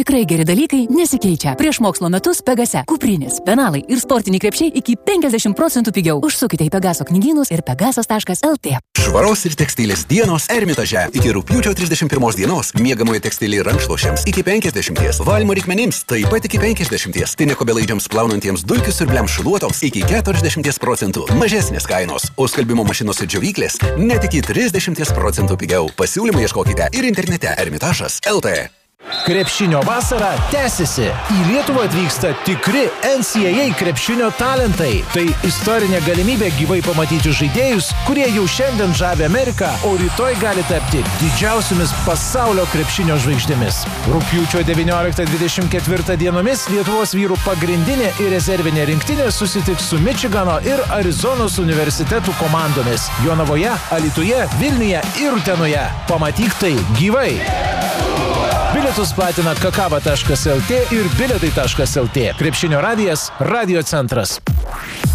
tikrai geri dalykai nesikeičia. Prieš mokslo metus Pegase kuprinis, penalai ir sportiniai krepšiai iki 50% pigiau. Užsukite į Pegaso knygynus ir pegasas.lt. Švaros ir tekstilės dienos Ermitaže. Iki rugpjūčio 31 dienos miegamojo tekstilė rankšluosčiams iki 50, valymo reikmenims taip pat iki 50, tinekobelaidžiams plaunantiems dulkių siurbliams šluotoms iki 40%. Mažesnės kainos, o skalbimo mašinos ir džiovyklės net iki 30% pigiau. Pasiūlymų ieškokite ir internete ermitažas.lt. Krepšinio vasara tęsiasi. Į Lietuvą atvyksta tikri NCAA krepšinio talentai. Tai istorinė galimybė gyvai pamatyti žaidėjus, kurie jau šiandien žavi Ameriką, o rytoj gali tapti didžiausiamis pasaulio krepšinio žvaigždėmis. Rugpjūčio 19-24 dienomis Lietuvos vyrų pagrindinė ir rezervinė rinktinė susitiks su Mičigano ir Arizonos universitetų komandomis Jonavoje, Alytuje, Vilniuje ir Utenoje. Pamatyk tai gyvai. Bilietus platina kakava.lt ir bilietai.lt. Krepšinio radijas, Radio centras.